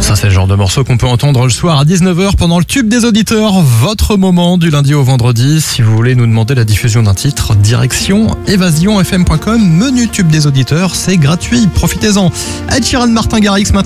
Ça, c'est le genre de morceau qu'on peut entendre le soir à 19h pendant le tube des auditeurs. Votre moment du lundi au vendredi. Si vous voulez nous demander la diffusion d'un titre, direction évasionfm.com, menu tube des auditeurs, c'est gratuit. Profitez-en. Ed Sheeran, Martin Garrix maintenant.